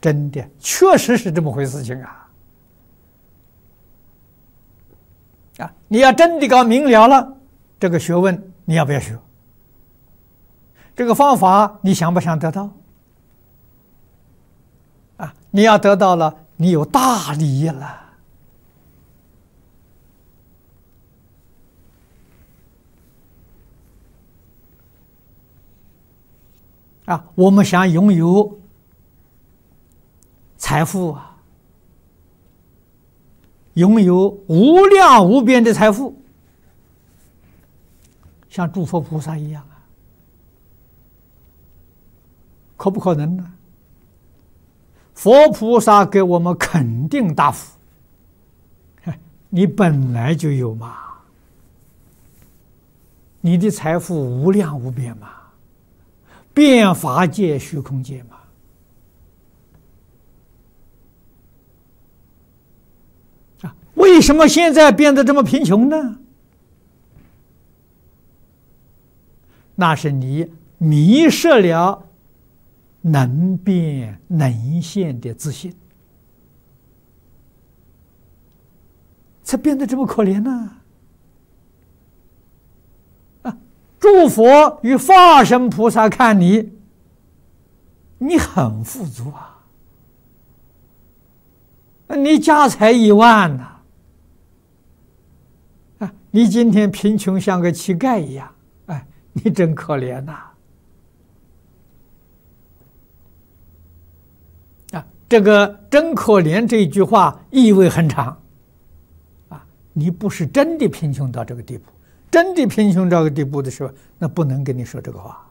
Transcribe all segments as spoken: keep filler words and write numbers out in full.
真的，确实是这么回事情啊！啊，你要真的搞明了了，这个学问你要不要学？这个方法你想不想得到？啊，你要得到了，你有大利益了。啊，我们想拥有财富啊，拥有无量无边的财富，像诸佛菩萨一样啊，可不可能呢？佛菩萨给我们肯定答复：你本来就有嘛，你的财富无量无边嘛，遍法界虚空界嘛。啊，为什么现在变得这么贫穷呢？那是你迷失了能变能现的自信，才变得这么可怜呢。啊，诸佛与化身菩萨看你，你很富足啊，你家财亿万呐，啊，你今天贫穷像个乞丐一样，哎，你真可怜呐。这个真可怜这一句话意味很长啊！你不是真的贫穷到这个地步，真的贫穷到这个地步的时候，那不能跟你说这个话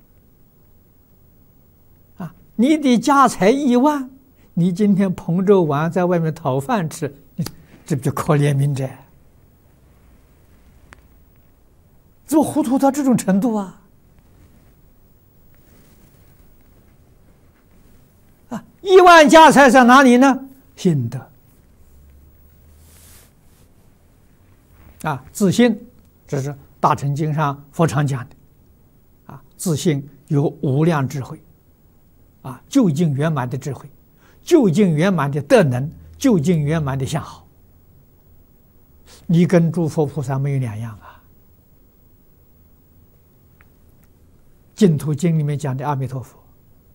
啊！你的家财亿万，你今天捧着碗在外面讨饭吃，你这不就可怜悯者？怎么糊涂到这种程度啊？亿万家财在哪里呢？信德啊，自信，这是大乘经上佛常讲的啊。自信有无量智慧啊，究竟圆满的智慧，究竟圆满的德能，究竟圆满的相好。你跟诸佛菩萨没有两样啊。净土经里面讲的阿弥陀佛，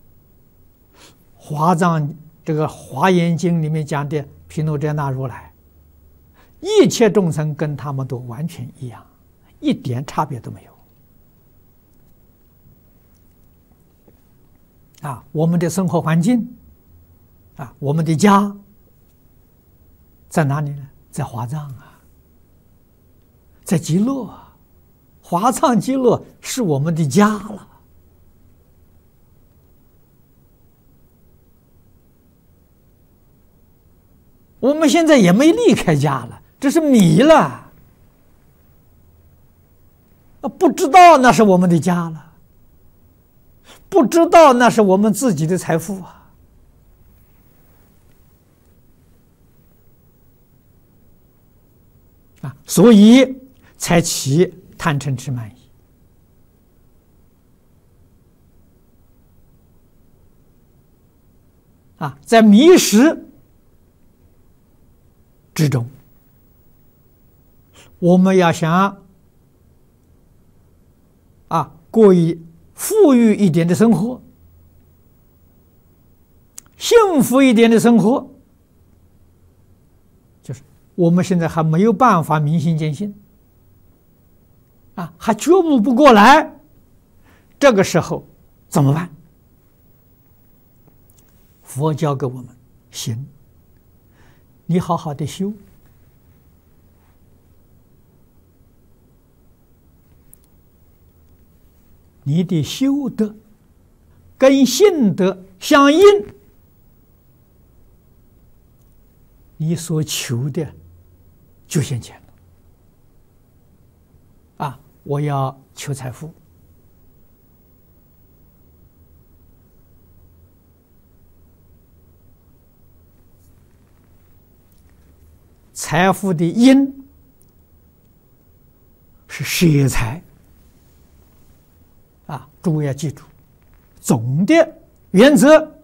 华藏这个华严经里面讲的毗卢遮那如来，一切众生跟他们都完全一样，一点差别都没有。啊，我们的生活环境，啊，我们的家在哪里呢？在华藏啊，在极乐啊，华藏极乐是我们的家了。我们现在也没离开家了，这是迷了，不知道那是我们的家了，不知道那是我们自己的财富啊！啊，所以才起贪嗔痴慢疑啊，在迷失之中，我们要想啊过于富裕一点的生活，幸福一点的生活，就是我们现在还没有办法明心见性啊，还觉悟不过来，这个时候怎么办？佛教给我们行，你好好的修，你的修德跟信德相应，你所求的就现前了。啊，我要求财富，财富的因是舍财啊，诸位要记住，总的原则